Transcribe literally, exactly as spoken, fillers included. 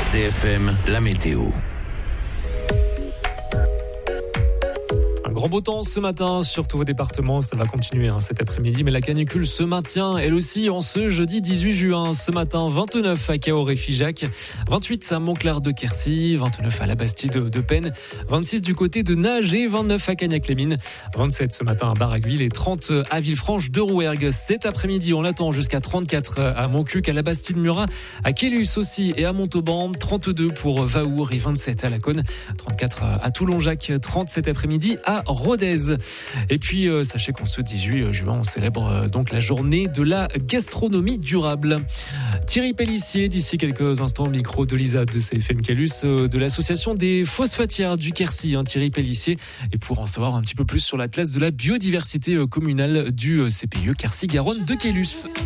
C F M, la météo. Grand beau temps ce matin sur tous vos départements, ça va continuer hein, cet après-midi, mais la canicule se maintient elle aussi en ce jeudi dix-huit juin. Ce matin, vingt-neuf à Cahors-et-Figeac, vingt-huit à Montclar-de-Quercy, vingt-neuf à la Bastide de Penne, vingt-six du côté de Nages et vingt-neuf à Cagnac-les-Mines, vingt-sept ce matin à Barraguil et trente à Villefranche-de-Rouergue. Cet après-midi, on l'attend jusqu'à trente-quatre à Montcuq, à la Bastide-Murat, à Quélus aussi et à Montauban, trente-deux pour Vaour et vingt-sept à Laconne, trente-quatre à Toulon-Jacques, trente cet après-midi à Rodez. Et puis, euh, sachez qu'en ce dix-huit juin, on célèbre euh, donc la journée de la gastronomie durable. Thierry Pellissier, d'ici quelques instants au micro de Lisa de C F M Calus, euh, de l'association des phosphatières du Quercy, hein, Thierry Pellissier. Et pour en savoir un petit peu plus sur l'atlas de la biodiversité euh, communale du euh, C P I E Quercy-Garonne de Quélus.